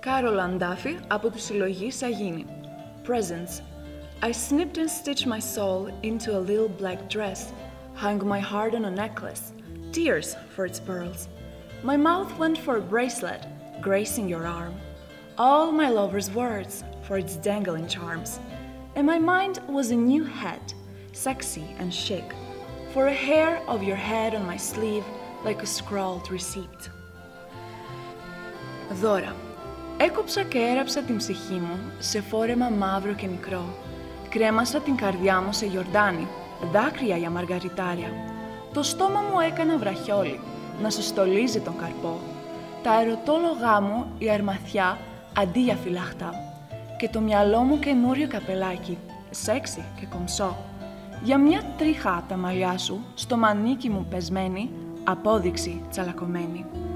Κάρολ Αντάφη από τη συλλογή Σαγίνη. Presents. I snipped and stitched my soul into a little black dress, hung my heart on a necklace, tears for its pearls. My mouth went for a bracelet, gracing your arm. All my lover's words for its dangling charms. And my mind was a new head, sexy and chic, for a hair of your head on my sleeve like a scrawled receipt. Δώρα. Έκοψα και έραψα την ψυχή μου σε φόρεμα μαύρο και μικρό. Κρέμασα την καρδιά μου σε γιορτάνι, δάκρυα για μαργαριτάρια. Το στόμα μου έκανα βραχιόλι, να σου στολίζει τον καρπό. Τα ερωτόλογά μου η αρμαθιά αντί για φυλαχτά. Και το μυαλό μου καινούριο καπελάκι, σεξι και κομψό. Για μια τρίχα τα μαλλιά σου, στο μανίκι μου πεσμένη, απόδειξη τσαλακωμένη.